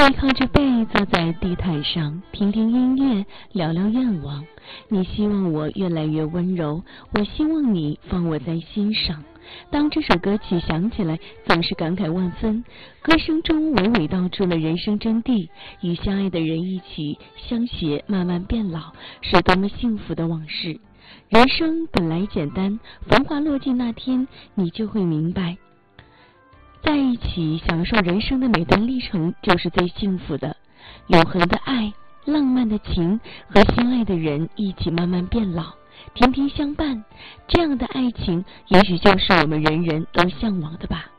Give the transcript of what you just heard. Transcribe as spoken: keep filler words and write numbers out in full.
背靠着背坐在地毯上，听听音乐，聊聊愿望。你希望我越来越温柔，我希望你放我在心上。当这首歌曲响起来，总是感慨万分。歌声中娓娓道出了人生真谛，与相爱的人一起相携，慢慢变老，是多么幸福的往事。人生本来简单，繁华落尽那天，你就会明白，在一起享受人生的每段历程就是最幸福的。永恒的爱，浪漫的情，和心爱的人一起慢慢变老，甜甜相伴，这样的爱情也许就是我们人人都向往的吧。